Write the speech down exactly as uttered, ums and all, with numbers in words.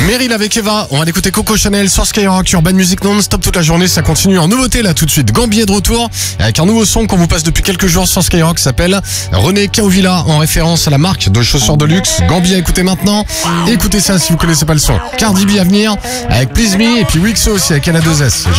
Meryl avec Eva, on va écouter Coco Chanel sur Skyrock, Urban Music non-stop toute la journée, ça continue en nouveauté là tout de suite. Gambi est de retour avec un nouveau son qu'on vous passe depuis quelques jours sur Skyrock, s'appelle René Caovilla en référence à la marque de chaussures de luxe. Gambi à écouter maintenant, écoutez ça si vous connaissez pas le son. Cardi B à venir avec Please Me et puis Wixo aussi avec L A deux S.